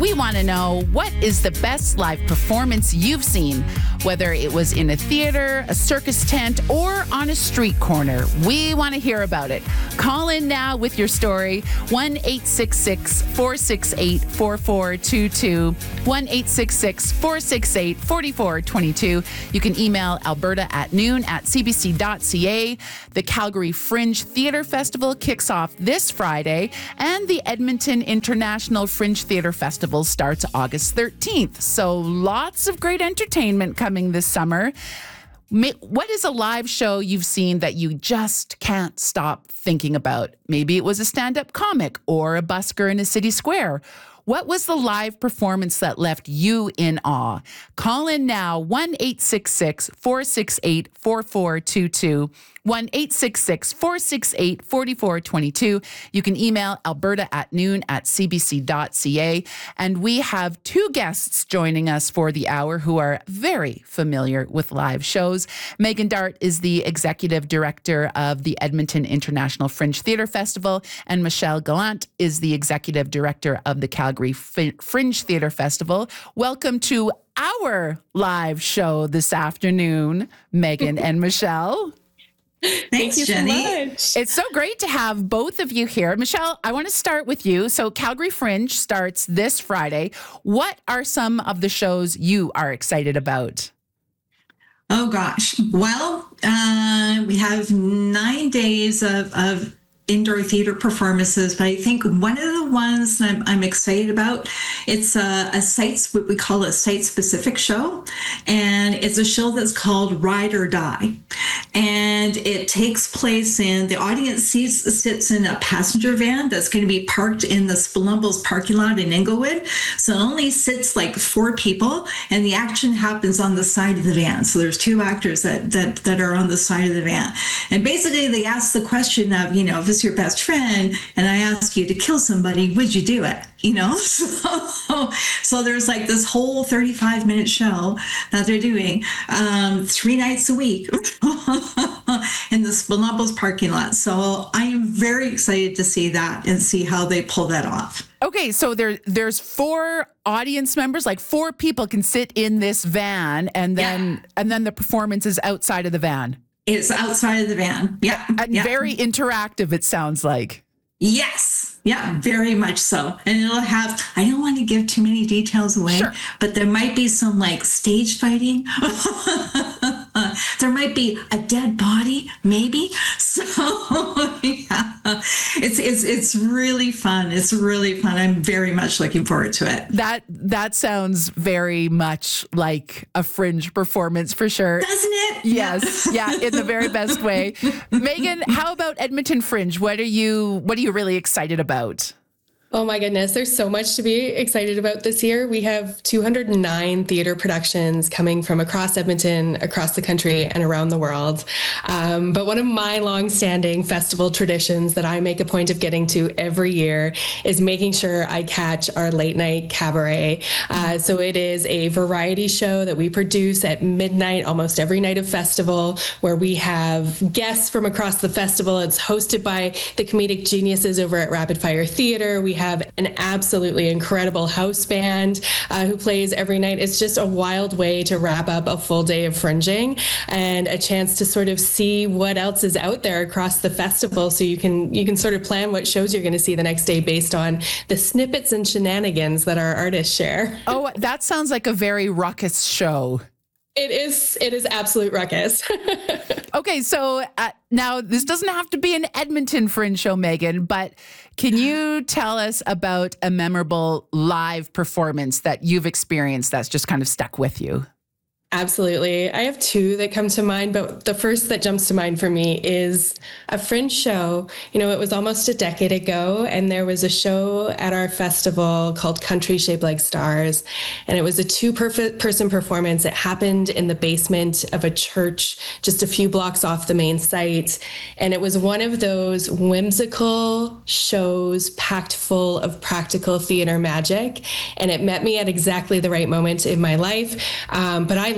we want to know, what is the best live performance you've seen? Whether it was in a theater, a circus tent, or on a street corner. We want to hear about it. Call in now with your story. 1-866-468-4422. 1-866-468-4422. You can email alberta@noon@cbc.ca. The Calgary Fringe Theatre Festival kicks off this Friday, and the Edmonton International Fringe Theatre Festival starts August 13th. So lots of great entertainment coming this summer. What is a live show you've seen that you just can't stop thinking about? Maybe it was a stand-up comic or a busker in a city square. What was the live performance that left you in awe? Call in now, 1-866-468-4422. 1-866-468-4422. You can email alberta@noon@cbc.ca. And we have two guests joining us for the hour who are very familiar with live shows. Megan Dart is the executive director of the Edmonton International Fringe Theatre Festival, and Michelle Gallant is the executive director of the Calgary Fringe Theatre Festival. Welcome to our live show this afternoon, Megan and Michelle. Thanks, Jenny. So much. It's so great to have both of you here. Michelle, I want to start with you. So Calgary Fringe starts this Friday. What are some of the shows you are excited about? Oh, gosh. Well, we have 9 days of indoor theater performances, but I think one of the ones that I'm excited about, it's what we call a site-specific show, and it's a show that's called Ride or Die, and it takes place the audience sits in a passenger van that's going to be parked in the Spolumbles parking lot in Inglewood, so it only sits like 4 people, and the action happens on the side of the van. So there's 2 actors that are on the side of the van, and basically they ask the question of, if it's your best friend and I ask you to kill somebody, would you do it? So there's like this whole 35-minute show that they're doing 3 nights a week in the Spolumbles parking lot. So I am very excited to see that and see how they pull that off. Okay, so there's 4 audience members, like 4 people can sit in this van, and then the performance is outside of the van. It's outside of the van. Yeah. And very interactive, it sounds like. Yes. Yeah, very much so. And it'll have, I don't want to give too many details away, sure, but there might be some like stage fighting. There might be a dead body, maybe. So yeah, it's really fun. It's really fun. I'm very much looking forward to it. That sounds very much like a Fringe performance for sure. Doesn't it? Yes. Yeah, in the very best way. Megan, how about Edmonton Fringe? What are you really excited about? Oh my goodness, there's so much to be excited about this year. We have 209 theater productions coming from across Edmonton, across the country, and around the world. But one of my longstanding festival traditions that I make a point of getting to every year is making sure I catch our late night cabaret. So it is a variety show that we produce at midnight almost every night of festival, where we have guests from across the festival. It's hosted by the comedic geniuses over at Rapid Fire Theatre. We have an absolutely incredible house band who plays every night. It's just a wild way to wrap up a full day of fringing and a chance to sort of see what else is out there across the festival, so you can sort of plan what shows you're going to see the next day based on the snippets and shenanigans that our artists share. Oh, that sounds like a very ruckus show. It is absolute ruckus. Okay, so now this doesn't have to be an Edmonton Fringe show, Megan, but can you tell us about a memorable live performance that you've experienced that's just kind of stuck with you? Absolutely. I have 2 that come to mind, but the first that jumps to mind for me is a Fringe show. It was almost a decade ago, and there was a show at our festival called Country Shaped Like Stars, and it was a 2-person performance. It happened in the basement of a church just a few blocks off the main site, and it was one of those whimsical shows packed full of practical theater magic, and it met me at exactly the right moment in my life. But I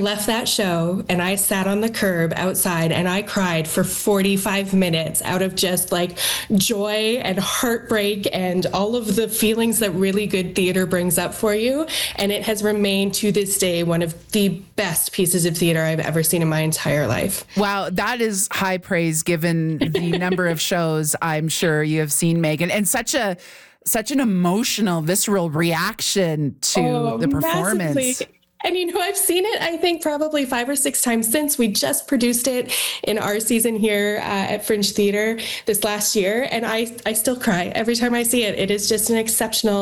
left that show and I sat on the curb outside and I cried for 45 minutes out of just like joy and heartbreak and all of the feelings that really good theater brings up for you. And it has remained to this day one of the best pieces of theater I've ever seen in my entire life. Wow, that is high praise given the number of shows I'm sure you have seen, Megan, and such an emotional, visceral reaction to the performance. Massively. And I've seen it, I think, probably 5 or 6 times since. We just produced it in our season here at Fringe Theater this last year. And I still cry every time I see it. It is just an exceptional